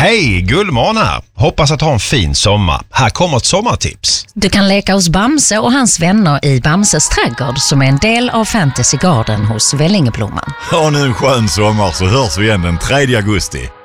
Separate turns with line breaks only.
Hej, Gullmån här. Hoppas att ha en fin sommar. Här kommer ett sommartips.
Du kan leka hos Bamse och hans vänner i Bamses trädgård som är en del av Fantasy Garden hos Vellingeblomman.
Ha nu en skön sommar så hörs vi igen den 3 augusti.